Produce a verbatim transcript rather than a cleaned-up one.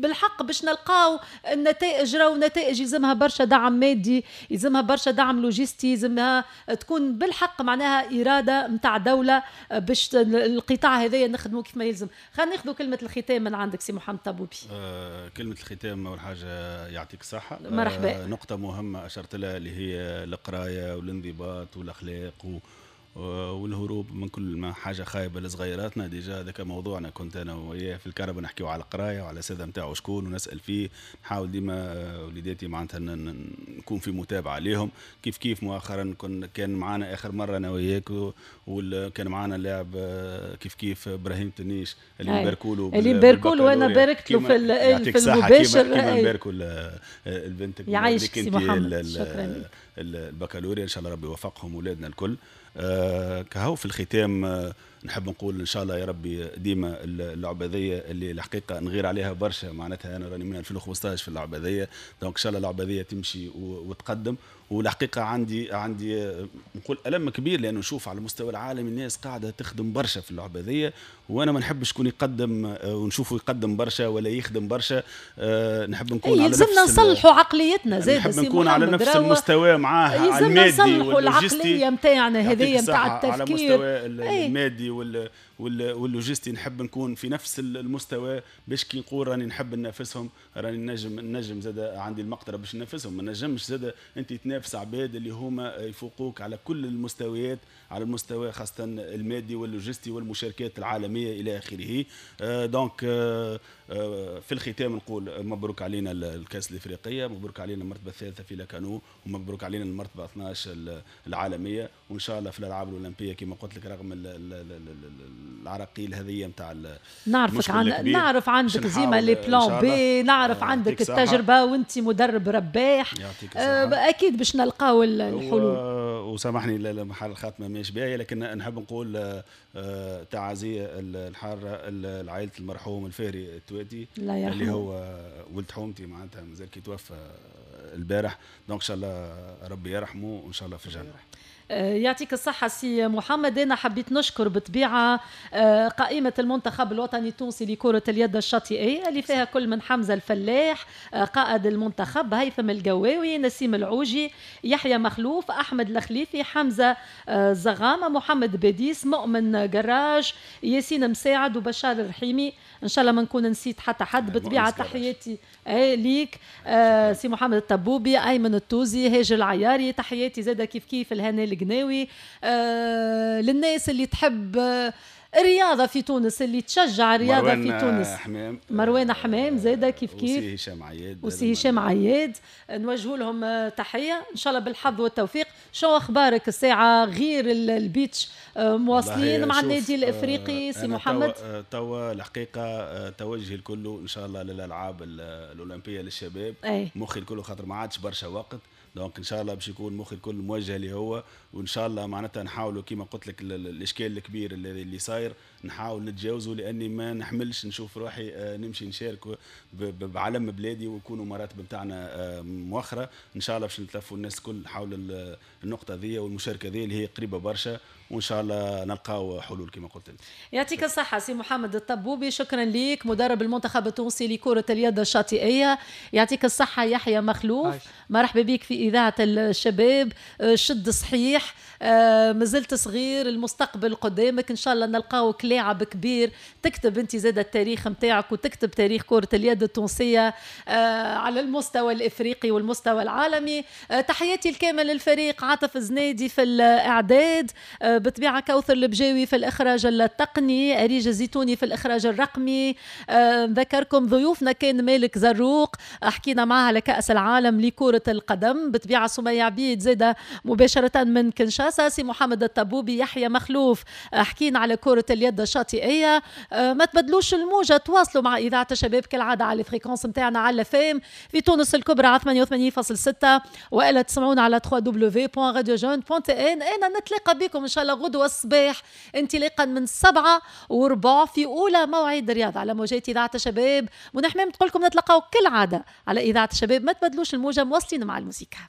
بالحق باش نلقاو النتائج، راهو نتائج يلزمها برشا دعم مادي، يلزمها برشا دعم لوجستي، يلزمها تكون بالحق معناها إرادة متاع دولة باش القطاع هذايا نخدمه كيف ما يلزم. خلينا ناخذ كلمة الختام من عندك سي محمد طبوبي. آه كلمة الختام أول حاجة يعطيك الصحة. مرحبا. آه نقطة مهمة أشرت لها اللي هي القراية والانضباط والأخلاق و والهروب من كل حاجه خايبه لصغيراتنا. ديجا هذاك موضوعنا، كنت انا وياه في الكهرباء نحكيو على القرايه وعلى الساده نتاعو شكون ونسال فيه، نحاول ديما وليداتي معناتها نكون في متابعه عليهم. كيف كيف مؤخرا كان معنا اخر مره انا وياك، وكان معنا اللاعب كيف كيف ابراهيم تنيش اللي نباركوا له اللي نباركوا له وانا باركت له في في المباشر. كيما نباركوا البنت يعيشك سي محمد. شكرا. البكالوريا ان شاء الله ربي يوفقهم اولادنا الكل. آه كهو في الختام آه نحب نقول ان شاء الله يا ربي ديما اللعبه ذي اللي الحقيقه نغير عليها برشا، معناتها انا راني من ألفين وخمسطاش في اللعبه ذي، دونك ان شاء الله اللعبه ذي تمشي وتقدم. والحقيقه عندي عندي نقول الم كبير، لانه نشوف على المستوى العالمي الناس قاعده تخدم برشا في اللعبه ذي، وانا ما نحبش يكون يقدم ونشوفه يقدم برشا ولا يخدم برشا. أه نحب نكون على نفس يلزمنا نصلحوا عقليتنا زاد، نحب نكون على نفس المستوى معاه على المادي واللوجستي. العقليه نتاعنا هذه نتاع التفكير على مستوى المادي وال واللوجستي، نحب نكون في نفس المستوى باش كي نقول راني نحب ننافسهم، راني نجم نجم زاد عندي المقدره باش ننافسهم. ما نجمش زاد انت تنافس عباد اللي هما يفوقوك على كل المستويات، على المستوى خاصه المادي واللوجستي والمشاركات العالميه الى اخره. آه دونك آه آه في الختام نقول مبروك علينا الكاس الافريقيه، مبروك علينا المرتبه الثالثه في لاكانو، ومبروك علينا المرتبه اثناش العالميه، وان شاء الله في الالعاب الاولمبيه كما قلت لك رغم ال ال ال العراقيل هذه نتاع نعرفك عن... نعرف عندك ديما لي بلان بي، نعرف آه عندك التجربه وانت مدرب رباح. آه اكيد باش نلقاو الحلول. وسامحني المحل الخاتمه مش باهيه، لكن نحب نقول آه تعازيه الحاره لعائله المرحوم الفهري التواتي اللي هو ولد حومتي معناتها مازال كي توفى البارح، دونك ان شاء الله ربي يرحمه وان شاء الله في الجنه. يعطيك الصحة سي محمد. أنا حبيت نشكر بطبيعة قائمة المنتخب الوطني التونسي لكرة اليد الشاطئية اللي فيها كل من حمزة الفلاح قائد المنتخب، هيثم القواوي، نسيم العوجي، يحيى مخلوف، أحمد الخليفي، حمزة زغامة، محمد باديس، مؤمن قراج، ياسين مساعد وبشار الرحيمي. إن شاء الله ما نكون نسيت حتى حد. بطبيعة تحياتي ليك آه سي محمد الطبوبي، أيمن التوزي، هاجر العياري، تحياتي زادة كيف كيف الهنا القناوي، آه للناس اللي تحب آه الرياضة في تونس، اللي تشجع الرياضة في تونس. حمام مروان حمام زادة كيف كيف، وسي هشام عياد وسي هشام عياد، نوجه لهم تحية إن شاء الله بالحظ والتوفيق. شو أخبارك الساعة غير البيتش مواصلين مع النادي الإفريقي سي محمد؟ توا الحقيقة توجهي الكل إن شاء الله للألعاب الأولمبية للشباب. أي. مخي الكل خاطر ما عادش برشا وقت، دونك ان شاء الله باش يكون مخي الكل موجه لي هو، وان شاء الله معناتها نحاولوا كما قلت لك الاشكال الكبير اللي اللي صاير نحاول نتجاوزه، لاني ما نحملش نشوف روحي نمشي نشارك بعلم بلادي ويكونوا مراتب نتاعنا مؤخره. ان شاء الله باش نتلفوا الناس الكل حول النقطه ذي والمشاركه ذي اللي هي قريبه برشا، وان شاء الله نلقاو حلول كما قلت لك. يعطيك الصحه سي محمد الطبوبي، شكرا ليك مدرب المنتخب التونسي لكره اليد الشاطئيه. يعطيك الصحه يحيى مخلوف، مرحبا بك في اذاعه الشباب. شد صحيح، مازلت صغير، المستقبل قدامك، ان شاء الله نلقاوك لاعب كبير تكتب انت زاد التاريخ نتاعك وتكتب تاريخ كره اليد التونسيه على المستوى الافريقي والمستوى العالمي. تحياتي الكامل للفريق، عاطف زنادي في الاعداد، بطبيعه كوثر البجاوي في الاخراج التقني، اريج الزيتوني في الاخراج الرقمي. نذكركم ضيوفنا كان مالك زروق، حكينا معها على كاس العالم لكره القدم، بطبيعه سمية عبيد زاده مباشره من كنشاسا، سي محمد الطبوبي، يحيى مخلوف، حكينا على كره اليد الشاطئيه. ما تبدلوش الموجه، تواصلوا مع اذاعه الشباب كالعاده على الفريكونس نتاعنا على فام في تونس الكبرى على ثمانية وثمانين فاصلة ستة، والا تسمعونا على دبليو دبليو دبليو بوان راديو جون بوان تي ان. انا نتلاقى بكم ان شاء الله غدوه الصباح انطلاقا من سبعة وربع في اولى موعد الرياضه على موجات اذاعه الشباب. ونحمام تقول لكم نتلاقاو كالعاده على اذاعه الشباب، ما تبدلوش الموجه، مواصلين مع الموسيقى.